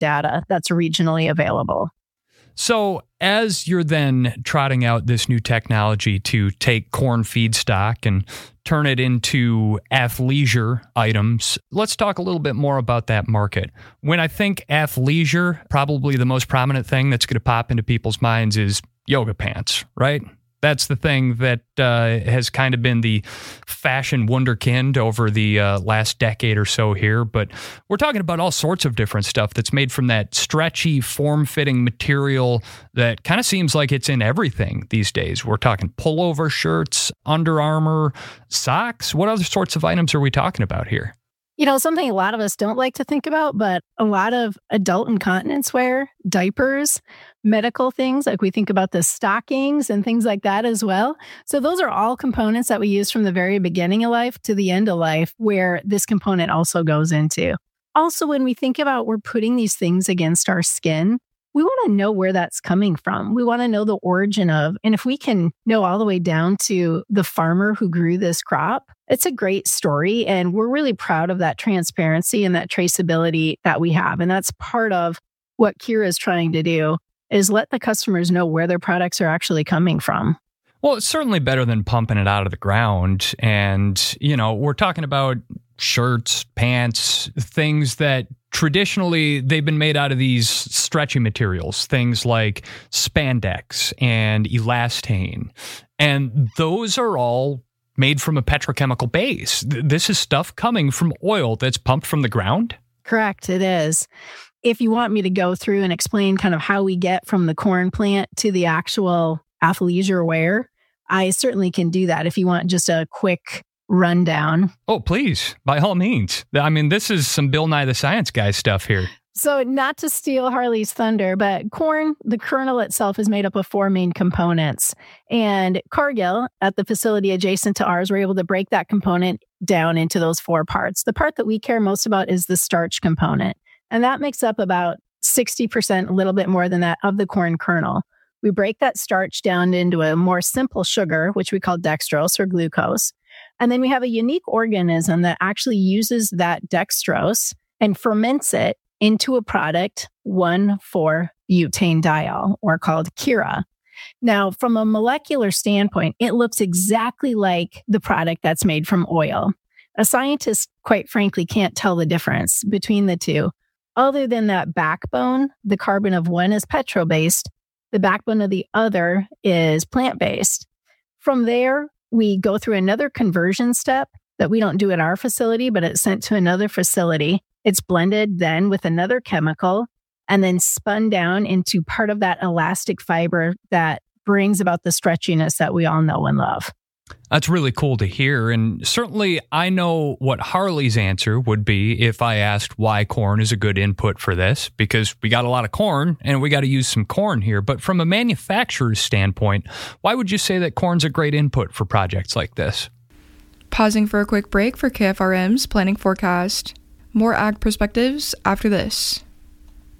data that's regionally available. So as you're then trotting out this new technology to take corn feedstock and turn it into athleisure items, let's talk a little bit more about that market. When I think athleisure, probably the most prominent thing that's going to pop into people's minds is yoga pants, right? That's the thing that has kind of been the fashion wunderkind over the last decade or so here. But we're talking about all sorts of different stuff that's made from that stretchy, form-fitting material that kind of seems like it's in everything these days. We're talking pullover shirts, Under Armour, socks. What other sorts of items are we talking about here? You know, something a lot of us don't like to think about, but a lot of adult incontinence wear, diapers, medical things, like we think about the stockings and things like that as well. So those are all components that we use from the very beginning of life to the end of life, where this component also goes into. Also, when we think about we're putting these things against our skin, we want to know where that's coming from. We want to know the origin of, and if we can know all the way down to the farmer who grew this crop, it's a great story. And we're really proud of that transparency and that traceability that we have. And that's part of what Kira is trying to do, is let the customers know where their products are actually coming from. Well, it's certainly better than pumping it out of the ground. And, you know, we're talking about shirts, pants, things that traditionally they've been made out of these stretchy materials, things like spandex and elastane. And those are all made from a petrochemical base. This is stuff coming from oil that's pumped from the ground? Correct, it is. If you want me to go through and explain kind of how we get from the corn plant to the actual athleisure wear, I certainly can do that if you want just a quick rundown. Oh, please, by all means. I mean, this is some Bill Nye the Science Guy stuff here. So not to steal Harley's thunder, but corn, the kernel itself is made up of 4 main components. And Cargill, at the facility adjacent to ours, were able to break that component down into those 4 parts. The part that we care most about is the starch component. And that makes up about 60%, a little bit more than that, of the corn kernel. We break that starch down into a more simple sugar, which we call dextrose or glucose. And then we have a unique organism that actually uses that dextrose and ferments it into a product, 1,4-butane-diol, or called Kira. Now, from a molecular standpoint, it looks exactly like the product that's made from oil. A scientist, quite frankly, can't tell the difference between the two. Other than that backbone, the carbon of one is petro-based, the backbone of the other is plant-based. From there, we go through another conversion step that we don't do at our facility, but it's sent to another facility. It's blended then with another chemical and then spun down into part of that elastic fiber that brings about the stretchiness that we all know and love. That's really cool to hear. And certainly I know what Harley's answer would be if I asked why corn is a good input for this, because we got a lot of corn and we got to use some corn here. But from a manufacturer's standpoint, why would you say that corn's a great input for projects like this? Pausing for a quick break for KFRM's planning forecast. More ag perspectives after this.